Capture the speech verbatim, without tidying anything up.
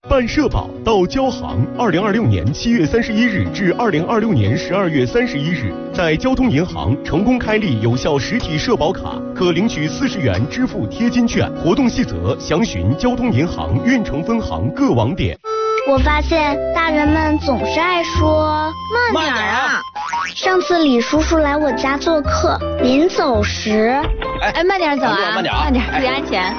办社保到交行，二零二六年七月三十一日至二零二六年十二月三十一日，在交通银行成功开立有效实体社保卡，可领取四十元支付贴金券。活动细则详询交通银行运城分行各网点。 我发现大人们总是爱说慢点啊。 上次李叔叔来我家做客，临走时， 哎，慢点走啊， 慢点啊， 慢点，注意安全。